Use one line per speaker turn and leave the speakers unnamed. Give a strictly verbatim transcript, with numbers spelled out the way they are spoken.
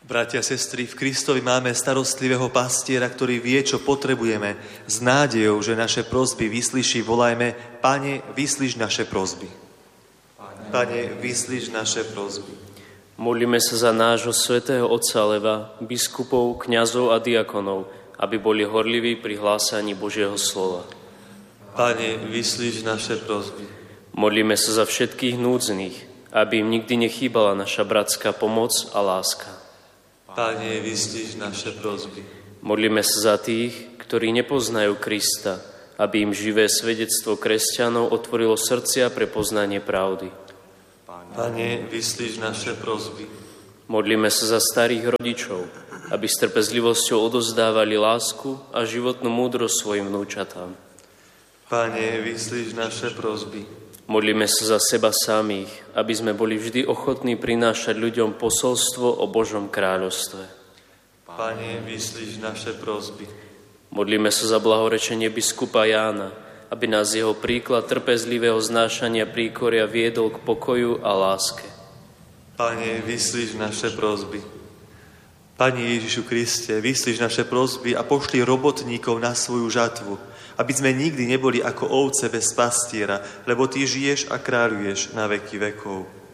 Bratia a sestry, v Kristovi máme starostlivého pastiera, ktorý vie, čo potrebujeme. S nádejou, že naše prosby vyslyší, volajme: Pane, vyslíš naše prosby. Pane, vyslíš naše prosby.
Modlíme sa za nášho svätého otca Leva, biskupov, kňazov a diakonov, aby boli horliví pri hlásaní Božieho slova.
Pane, vyslíš naše prosby.
Modlíme sa za všetkých núdznych, aby im nikdy nechýbala naša bratská pomoc a láska.
Pane, vyslíš naše prosby.
Modlíme sa za tých, ktorí nepoznajú Krista, aby im živé svedectvo kresťanov otvorilo srdcia pre poznanie pravdy.
Pane, vyslíš naše prosby.
Modlíme sa za starých rodičov, aby s trpezlivosťou odozdávali lásku a životnú múdrosť svojim vnúčatám.
Pane, vyslíš naše prosby.
Modlíme sa za seba samých, aby sme boli vždy ochotní prinášať ľuďom posolstvo o Božom kráľovstve.
Pane, vyslíš naše prosby.
Modlíme sa za blahorečenie biskupa Jána, aby nás jeho príklad trpezlivého znášania príkoria viedol k pokoju a láske.
Pane, vyslíš naše prosby. Pane Ježišu Kriste, vyslíš naše prosby a pošli robotníkov na svoju žatvu, aby sme nikdy neboli ako ovce bez pastiera, lebo Ty žiješ a kráľuješ na veky vekov.